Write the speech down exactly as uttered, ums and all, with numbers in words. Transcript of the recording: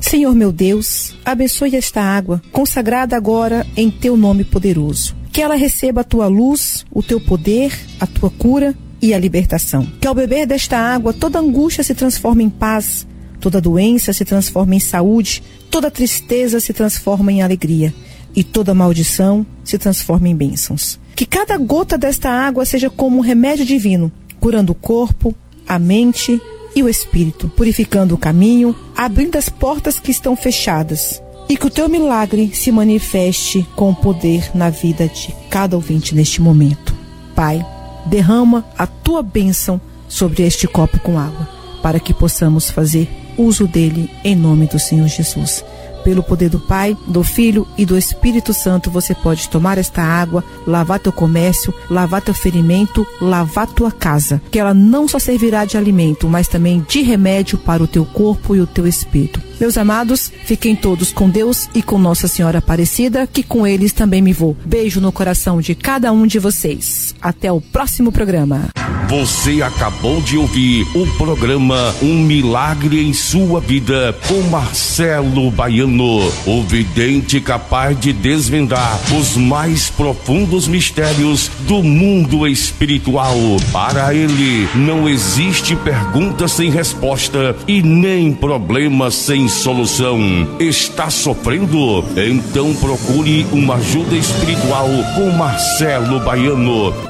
Senhor meu Deus, abençoe esta água, consagrada agora em teu nome poderoso. Que ela receba a tua luz, o teu poder, a tua cura e a libertação. Que ao beber desta água, toda angústia se transforme em paz, toda doença se transforma em saúde, toda tristeza se transforma em alegria e toda maldição se transforma em bênçãos. Que cada gota desta água seja como um remédio divino, curando o corpo, a mente e o espírito, purificando o caminho, abrindo as portas que estão fechadas. E que o teu milagre se manifeste com poder na vida de cada ouvinte neste momento. Pai, derrama a tua bênção sobre este copo com água, para que possamos fazer uso dele em nome do Senhor Jesus. Pelo poder do Pai, do Filho e do Espírito Santo, você pode tomar esta água, lavar teu comércio, lavar teu ferimento, lavar tua casa, que ela não só servirá de alimento, mas também de remédio para o teu corpo e o teu espírito. Meus amados, fiquem todos com Deus e com Nossa Senhora Aparecida, que com eles também me vou. Beijo no coração de cada um de vocês. Até o próximo programa. Você acabou de ouvir o programa Um Milagre em Sua Vida com Marcelo Baiano, o vidente capaz de desvendar os mais profundos mistérios do mundo espiritual. Para ele, não existe pergunta sem resposta e nem problema sem solução. Está sofrendo? Então procure uma ajuda espiritual com Marcelo Baiano.